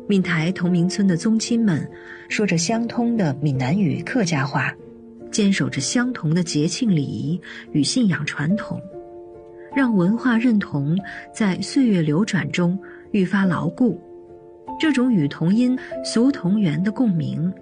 闽台同名村的宗亲们说着相通的闽南语客家话，坚守着相同的节庆礼仪与信仰传统，让文化认同在岁月流转中愈发牢固。这种与同音、俗同源的共鸣